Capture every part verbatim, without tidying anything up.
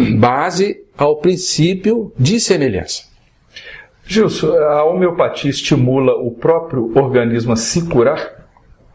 base ao princípio de semelhança. Gilson, a homeopatia estimula o próprio organismo a se curar?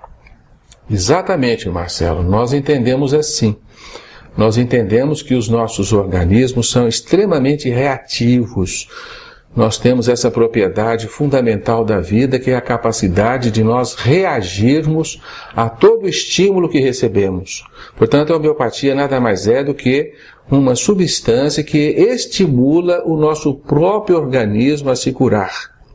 Exatamente, Marcelo. Nós entendemos assim. Nós entendemos que os nossos organismos são extremamente reativos. Nós temos essa propriedade fundamental da vida, que é a capacidade de nós reagirmos a todo estímulo que recebemos. Portanto, a homeopatia nada mais é do que uma substância que estimula o nosso próprio organismo a se curar.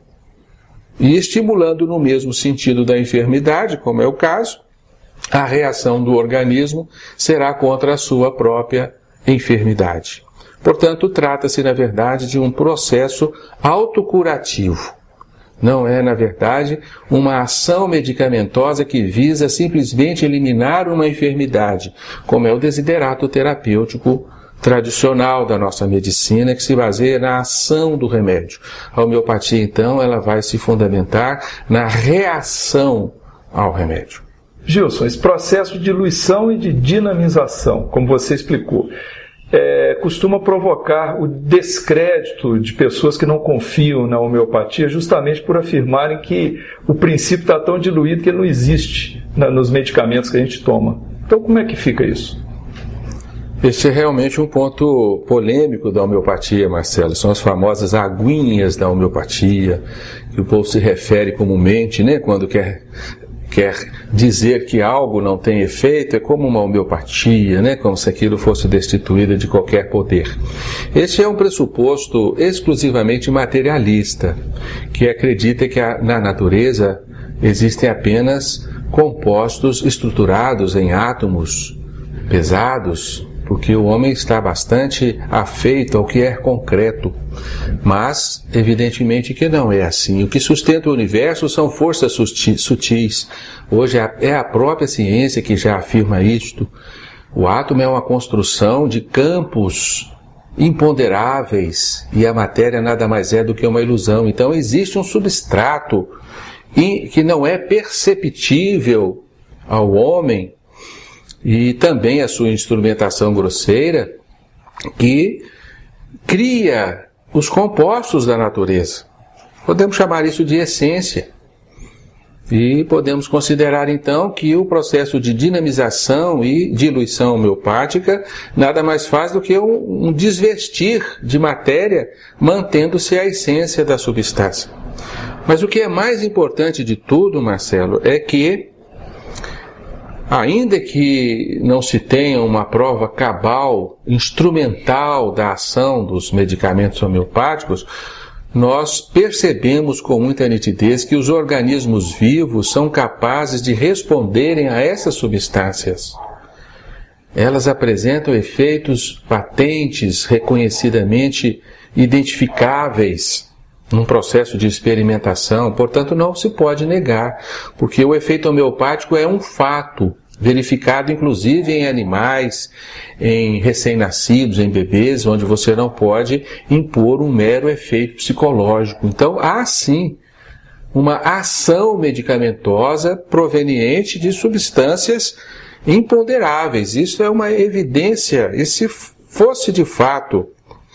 E estimulando no mesmo sentido da enfermidade, como é o caso, a reação do organismo será contra a sua própria enfermidade. Portanto, trata-se, na verdade, de um processo autocurativo. Não é, na verdade, uma ação medicamentosa que visa simplesmente eliminar uma enfermidade, como é o desiderato terapêutico tradicional da nossa medicina, que se baseia na ação do remédio. A homeopatia, então, ela vai se fundamentar na reação ao remédio. Gilson, esse processo de diluição e de dinamização, como você explicou, É, costuma provocar o descrédito de pessoas que não confiam na homeopatia, justamente por afirmarem que o princípio está tão diluído que ele não existe na, nos medicamentos que a gente toma. Então, como é que fica isso? Esse é realmente um ponto polêmico da homeopatia, Marcelo. São as famosas aguinhas da homeopatia, que o povo se refere comumente, né, quando quer... quer dizer que algo não tem efeito, é como uma homeopatia, né? Como se aquilo fosse destituído de qualquer poder. Este é um pressuposto exclusivamente materialista, que acredita que a, na natureza existem apenas compostos estruturados em átomos pesados, porque o homem está bastante afeito ao que é concreto. Mas, evidentemente que não é assim. O que sustenta o universo são forças sutis. Hoje é a própria ciência que já afirma isto. O átomo é uma construção de campos imponderáveis e a matéria nada mais é do que uma ilusão. Então existe um substrato que não é perceptível ao homem, e também a sua instrumentação grosseira, que cria os compostos da natureza. Podemos chamar isso de essência. E podemos considerar então que o processo de dinamização e diluição homeopática nada mais faz do que um, um desvestir de matéria, mantendo-se a essência da substância. Mas o que é mais importante de tudo, Marcelo, é que ainda que não se tenha uma prova cabal, instrumental da ação dos medicamentos homeopáticos, nós percebemos com muita nitidez que os organismos vivos são capazes de responderem a essas substâncias. Elas apresentam efeitos patentes, reconhecidamente identificáveis num processo de experimentação, portanto não se pode negar, porque o efeito homeopático é um fato, verificado inclusive em animais, em recém-nascidos, em bebês, onde você não pode impor um mero efeito psicológico. Então há sim uma ação medicamentosa proveniente de substâncias imponderáveis. Isso é uma evidência, e se fosse de fato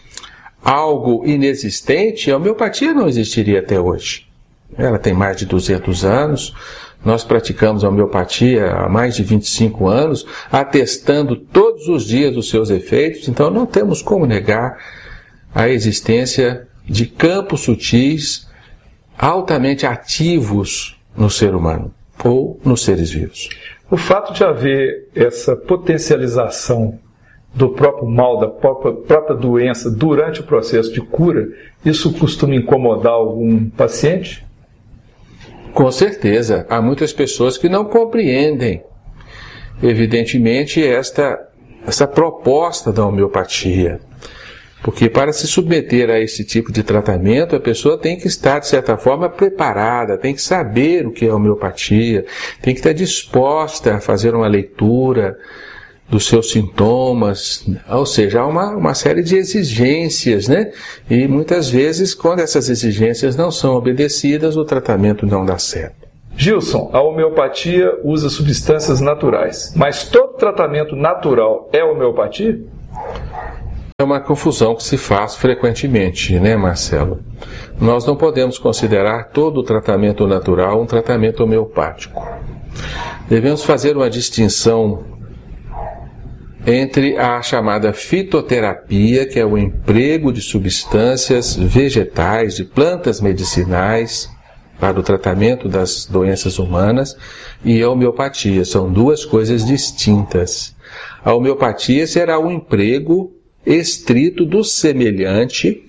algo inexistente, a homeopatia não existiria até hoje. Ela tem mais de duzentos anos, nós praticamos a homeopatia há mais de vinte e cinco anos, atestando todos os dias os seus efeitos, então não temos como negar a existência de campos sutis altamente ativos no ser humano ou nos seres vivos. O fato de haver essa potencialização do próprio mal, da própria, própria doença durante o processo de cura, isso costuma incomodar algum paciente? Com certeza. Há muitas pessoas que não compreendem, evidentemente, esta, essa proposta da homeopatia. Porque para se submeter a esse tipo de tratamento, a pessoa tem que estar, de certa forma, preparada, tem que saber o que é homeopatia, tem que estar disposta a fazer uma leitura dos seus sintomas, ou seja, há uma, uma série de exigências, né? E muitas vezes, quando essas exigências não são obedecidas, o tratamento não dá certo. Gilson, a homeopatia usa substâncias naturais, mas todo tratamento natural é homeopatia? É uma confusão que se faz frequentemente, né, Marcelo? Nós não podemos considerar todo o tratamento natural um tratamento homeopático. Devemos fazer uma distinção entre a chamada fitoterapia, que é o emprego de substâncias vegetais, de plantas medicinais, para o tratamento das doenças humanas, e a homeopatia. São duas coisas distintas. A homeopatia será o emprego estrito do semelhante,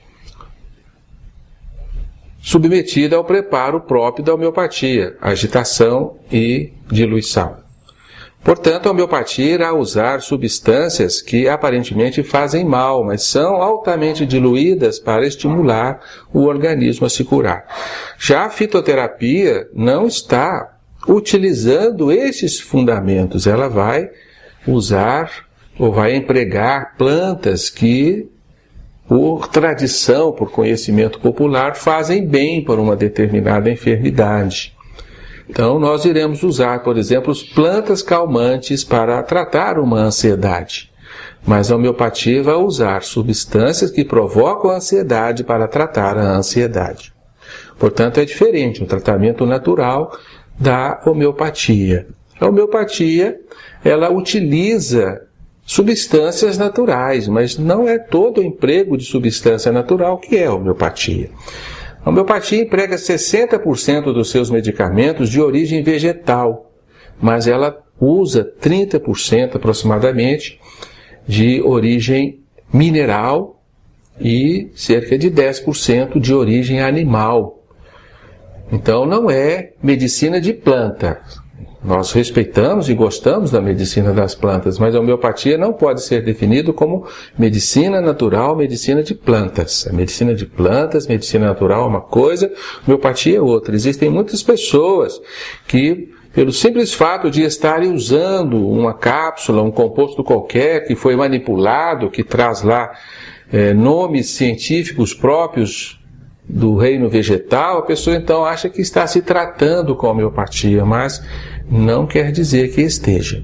submetida ao preparo próprio da homeopatia, agitação e diluição. Portanto, a homeopatia irá usar substâncias que aparentemente fazem mal, mas são altamente diluídas para estimular o organismo a se curar. Já a fitoterapia não está utilizando esses fundamentos, ela vai usar ou vai empregar plantas que, por tradição, por conhecimento popular, fazem bem para uma determinada enfermidade. Então, nós iremos usar, por exemplo, plantas calmantes para tratar uma ansiedade. Mas a homeopatia vai usar substâncias que provocam a ansiedade para tratar a ansiedade. Portanto, é diferente, um tratamento natural da homeopatia. A homeopatia, ela utiliza substâncias naturais, mas não é todo o emprego de substância natural que é a homeopatia. A homeopatia emprega sessenta por cento dos seus medicamentos de origem vegetal, mas ela usa trinta por cento aproximadamente de origem mineral e cerca de dez por cento de origem animal. Então não é medicina de planta. Nós respeitamos e gostamos da medicina das plantas, mas a homeopatia não pode ser definida como medicina natural, medicina de plantas. A medicina de plantas, medicina natural é uma coisa, homeopatia é outra. Existem muitas pessoas que, pelo simples fato de estarem usando uma cápsula, um composto qualquer que foi manipulado, que traz lá é, nomes científicos próprios do reino vegetal, a pessoa então acha que está se tratando com a homeopatia, mas não quer dizer que esteja.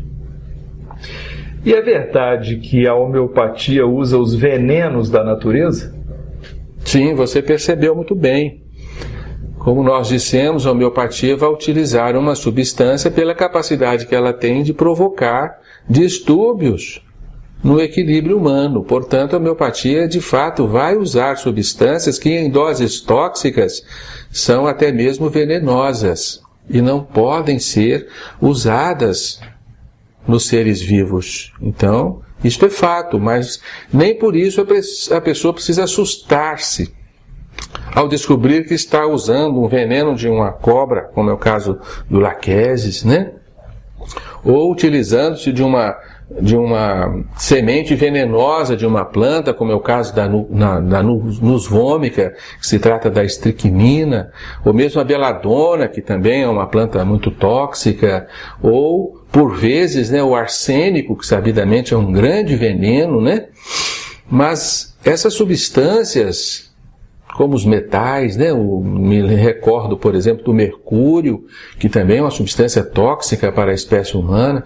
E é verdade que a homeopatia usa os venenos da natureza? Sim, você percebeu muito bem. Como nós dissemos, a homeopatia vai utilizar uma substância pela capacidade que ela tem de provocar distúrbios no equilíbrio humano. Portanto, a homeopatia, de fato, vai usar substâncias que, em doses tóxicas, são até mesmo venenosas e não podem ser usadas nos seres vivos. Então, isto é fato, mas nem por isso a pessoa precisa assustar-se ao descobrir que está usando um veneno de uma cobra, como é o caso do laquesis, né? Ou utilizando-se de uma de uma semente venenosa de uma planta, como é o caso da, na, da nus vômica, que se trata da estricnina, ou mesmo a beladona, que também é uma planta muito tóxica, ou, por vezes, né, o arsênico, que sabidamente é um grande veneno, né? Mas essas substâncias, como os metais, né? Eu me recordo, por exemplo, do mercúrio, que também é uma substância tóxica para a espécie humana.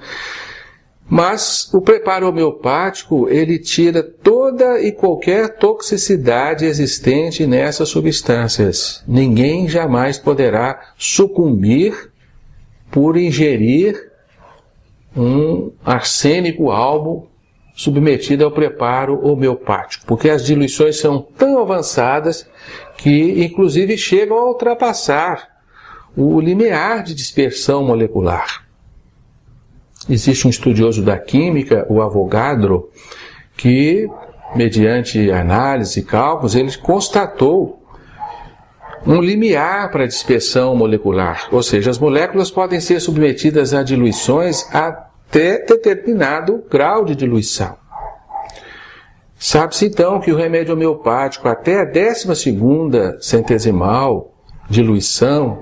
Mas o preparo homeopático, ele tira toda e qualquer toxicidade existente nessas substâncias. Ninguém jamais poderá sucumbir por ingerir um arsênico albo submetido ao preparo homeopático, porque as diluições são tão avançadas que, inclusive, chegam a ultrapassar o limiar de dispersão molecular. Existe um estudioso da química, o Avogadro, que, mediante análise e cálculos, ele constatou um limiar para a dispersão molecular, ou seja, as moléculas podem ser submetidas a diluições até determinado grau de diluição. Sabe-se então que o remédio homeopático, até a décima segunda centesimal diluição,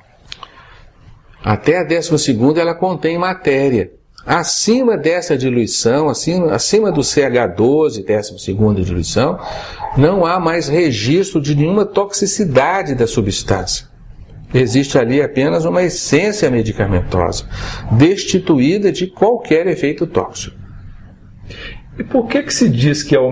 até a décima segunda ela contém matéria. Acima dessa diluição, acima, acima do C H doze, décima segunda diluição, não há mais registro de nenhuma toxicidade da substância. Existe ali apenas uma essência medicamentosa, destituída de qualquer efeito tóxico. E por que que se diz que a